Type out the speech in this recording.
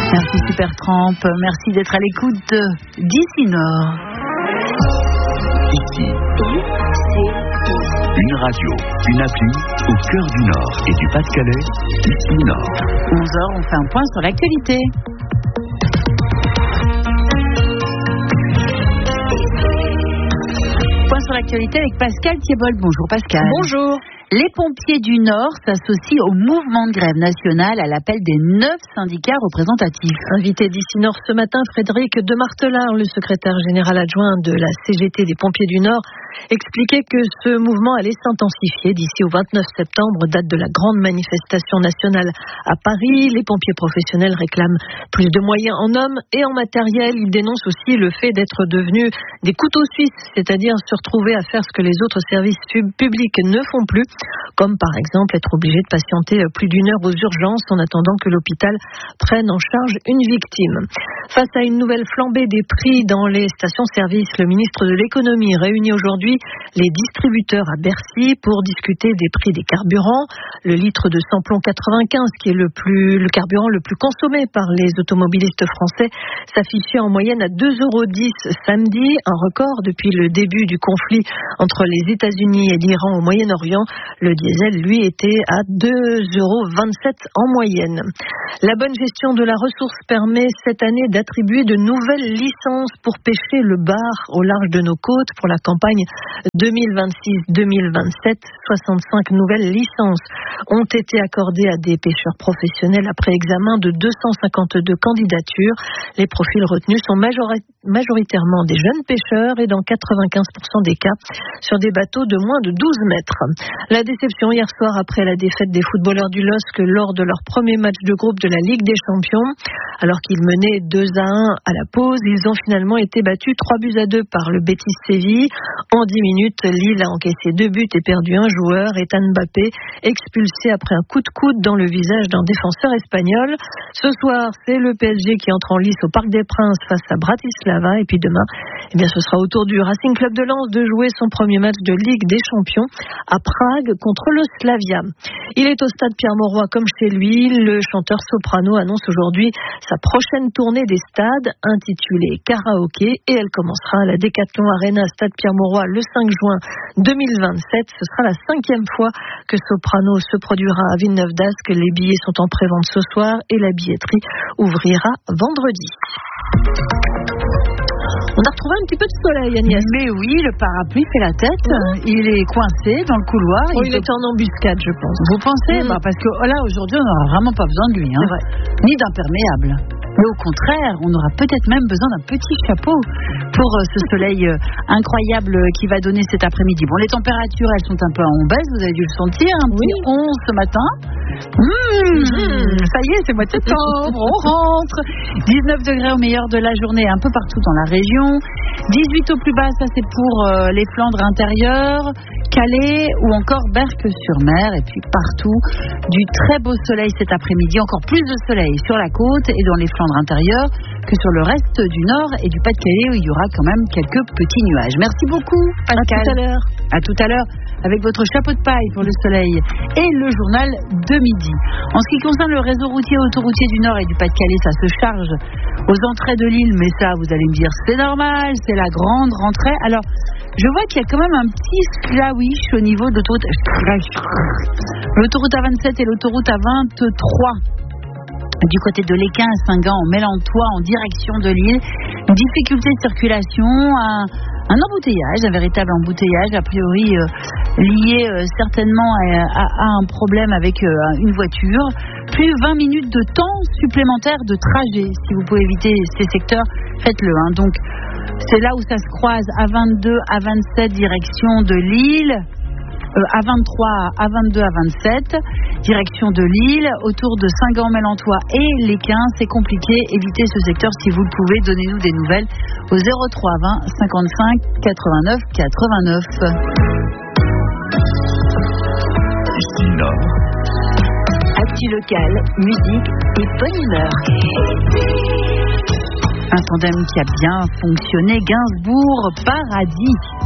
Merci Supertramp, merci d'être à l'écoute d'ici Nord. Ici, une radio, une appli au cœur du Nord et du Pas-de-Calais, Ici Nord. 11h, on fait un point sur l'actualité. Point sur l'actualité avec Pascal Thiebold. Bonjour Pascal. Bonjour. Les pompiers du Nord s'associent au mouvement de grève nationale à l'appel des 9 syndicats représentatifs. Invité d'ici Nord ce matin, Frédéric de Martelard, le secrétaire général adjoint de la CGT des pompiers du Nord, expliquait que ce mouvement allait s'intensifier d'ici au 29 septembre, date de la grande manifestation nationale à Paris. Les pompiers professionnels réclament plus de moyens en hommes et en matériel. Ils dénoncent aussi le fait d'être devenus des couteaux suisses, c'est-à-dire se retrouver à faire ce que les autres services publics ne font plus, comme par exemple être obligé de patienter plus d'une heure aux urgences en attendant que l'hôpital prenne en charge une victime. Face à une nouvelle flambée des prix dans les stations-service, le ministre de l'économie réunit aujourd'hui les distributeurs à Bercy pour discuter des prix des carburants. Le litre de samplon 95, qui est le carburant le plus consommé par les automobilistes français, s'affichait en moyenne à 2,10 € samedi, un record depuis le début du conflit entre les États-Unis et l'Iran au Moyen-Orient. Le diesel, lui, était à 2,27 € en moyenne. La bonne gestion de la ressource permet cette année d'attribuer de nouvelles licences pour pêcher le bar au large de nos côtes pour la campagne 2026-2027. 65 nouvelles licences ont été accordées à des pêcheurs professionnels après examen de 252 candidatures. Les profils retenus sont majoritairement des jeunes pêcheurs et dans 95% des cas sur des bateaux de moins de 12 mètres. La déception hier soir après la défaite des footballeurs du LOSC lors de leur premier match de groupe de la Ligue des Champions. Alors qu'ils menaient 2-1 à la pause, ils ont finalement été battus 3-2 par le Betis Séville. En 10 minutes, Lille a encaissé 2 buts et perdu un joueur, Ethan Mbappé, expulsé après un coup de coude dans le visage d'un défenseur espagnol. Ce soir, c'est le PSG qui entre en lice au Parc des Princes face à Bratislava. Et puis demain, ce sera au tour du Racing Club de Lens de jouer son premier match de Ligue des Champions à Prague contre le Slavia. Il est au stade Pierre-Mauroy comme chez lui. Le chanteur soprano annonce aujourd'hui sa prochaine tournée des stades intitulée Karaoké et elle commencera à la Decathlon Arena stade Pierre-Mauroy le 5 juin 2027. Ce sera la 5e fois que Soprano se produira à Villeneuve-d'Ascq. Les billets sont en prévente ce soir et la billetterie ouvrira vendredi. On a retrouvé un petit peu de soleil, Agnès. Mais oui, le parapluie fait la tête. Il est coincé dans le couloir. Il était en embuscade, je pense. Vous pensez parce que là, aujourd'hui, on n'aura vraiment pas besoin de lui. Ni d'imperméable. Mais au contraire, on aura peut-être même besoin d'un petit chapeau pour ce soleil incroyable qui va donner cet après-midi. Bon, les températures, elles sont un peu en baisse, vous avez dû le sentir. Un petit 11 ce matin. Ça y est, c'est mois de septembre, on rentre. 19 degrés au meilleur de la journée un peu partout dans la région. 18 au plus bas, ça c'est pour les Flandres intérieures, Calais ou encore Berck-sur-Mer. Et puis partout, du très beau soleil cet après-midi. Encore plus de soleil sur la côte et dans les Flandres intérieures que sur le reste du Nord et du Pas-de-Calais où il y aura quand même quelques petits nuages. Merci beaucoup, Pascal. À tout à l'heure. À tout à l'heure avec votre chapeau de paille pour le soleil et le journal de midi. En ce qui concerne le réseau routier autoroutier du Nord et du Pas-de-Calais, ça se charge aux entrées de l'île, mais ça, vous allez me dire, c'est normal, c'est la grande rentrée. Alors, je vois qu'il y a quand même un petit sklawish au niveau de l'autoroute A27 et l'autoroute A23. Du côté de l'Équin à Saint-Gand, en Mélantois, en direction de l'île. Une difficulté de circulation, un embouteillage, un véritable embouteillage, a priori lié certainement à un problème avec une voiture. Plus 20 minutes de temps supplémentaire de trajet. Si vous pouvez éviter ces secteurs, faites-le. Donc, c'est là où ça se croise A22, A27, direction de l'île. A23, A22, A27, direction de Lille, autour de Saint-Gand-Mélantois et l'Équin. C'est compliqué, évitez ce secteur si vous le pouvez. Donnez-nous des nouvelles au 03 20 55 89 89. Ici Nord. Actu locale, musique et bonne humeur. Un tandem qui a bien fonctionné, Gainsbourg, Paradis.